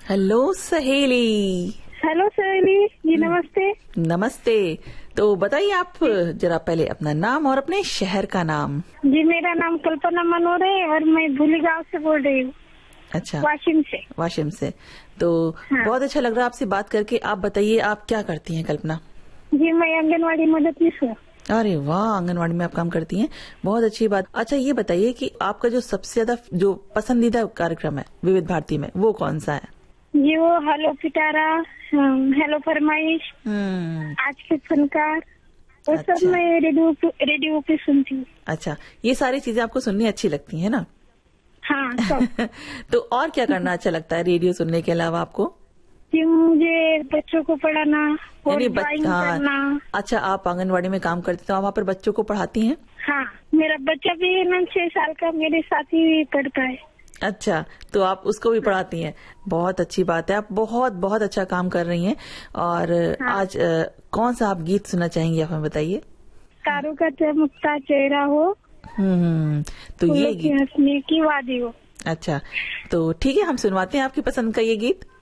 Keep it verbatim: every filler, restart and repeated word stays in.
Hello सहेली। Hello सहेली जी, नमस्ते। नमस्ते। तो बताइए आप जरा पहले अपना नाम और अपने शहर का नाम। जी, मेरा नाम कल्पना मनोहर है और मैं भूली गांव से बोल रही हूँ। अच्छा, वाशिम से। वाशिम से। तो हाँ। बहुत अच्छा लग रहा है आपसे बात करके। आप बताइए आप क्या करती हैं कल्पना? जी, मैं आंगनवाड़ी मददनीश हूँ। अरे वाह, आंगनवाड़ी में आप काम करती हैं, बहुत अच्छी बात। अच्छा ये बताइए कि आपका जो सबसे ज्यादा जो पसंदीदा कार्यक्रम है विविध भारती में वो कौन सा है? जी, वो हेलो पिटारा, हेलो फरमाइश, हम्म। आज के फनकार, वो सब अच्छा। मैं रेडियो रेडियो पे सुनती हूँ। अच्छा, ये सारी चीजें आपको सुननी अच्छी लगती है ना? हाँ, सब। तो और क्या करना अच्छा लगता है रेडियो सुनने के अलावा आपको? जी, मुझे बच्चों को पढ़ाना और यानी ड्राइंग हाँ, करना। अच्छा आप आंगनवाड़ी में काम करती तो आप वहाँ पर बच्चों को पढ़ाती हैं? हाँ, मेरा बच्चा भी है ना, छह साल का, मेरे साथ ही पढ़ता है। अच्छा, तो आप उसको भी पढ़ाती हैं, बहुत अच्छी बात है। आप बहुत बहुत अच्छा काम कर रही हैं। और हाँ। आज आ, कौन सा आप गीत सुनना चाहेंगी, आप हमें बताइए। तारों का चमकता चेहरा हो, हम्म, तो ये फूलों की गीत। हंसने की वादी हो। अच्छा, तो ठीक है, हम सुनवाते हैं आपकी पसंद का ये गीत।